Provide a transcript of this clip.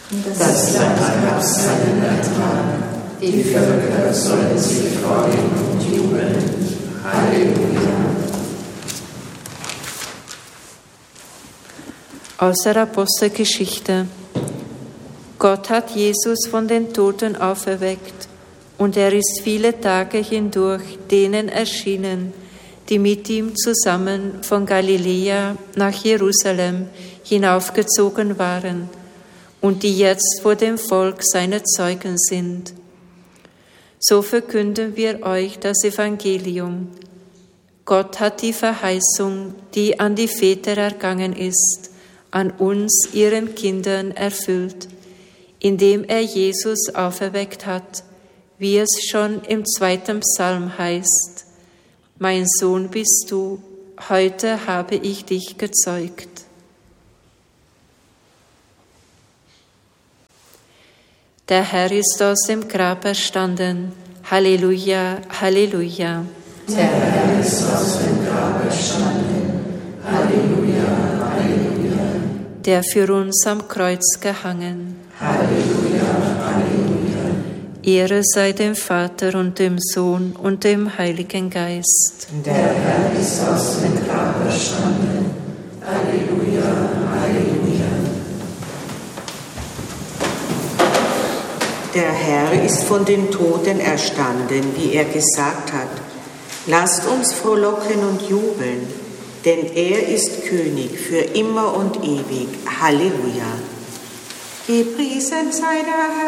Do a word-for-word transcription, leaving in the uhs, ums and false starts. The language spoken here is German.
dass dein Herbst seinen ertragen. Die Völker sollen sich freuen und jubeln. Halleluja. Aus der Apostelgeschichte. Gott hat Jesus von den Toten auferweckt, und er ist viele Tage hindurch denen erschienen, die mit ihm zusammen von Galiläa nach Jerusalem hinaufgezogen waren und die jetzt vor dem Volk seine Zeugen sind. So verkünden wir euch das Evangelium. Gott hat die Verheißung, die an die Väter ergangen ist, an uns, ihren Kindern, erfüllt, indem er Jesus auferweckt hat, wie es schon im zweiten Psalm heißt: Mein Sohn bist du, heute habe ich dich gezeugt. Der Herr ist aus dem Grab erstanden. Halleluja, Halleluja. Der Herr ist aus dem Grab erstanden. Halleluja, Halleluja. Der für uns am Kreuz gehangen. Halleluja, Halleluja. Ehre sei dem Vater und dem Sohn und dem Heiligen Geist. Der Herr ist aus dem Grab erstanden. Halleluja, Halleluja. Der Herr ist von den Toten erstanden, wie er gesagt hat. Lasst uns frohlocken und jubeln, denn er ist König für immer und ewig. Halleluja. Gepriesen sei der Herr.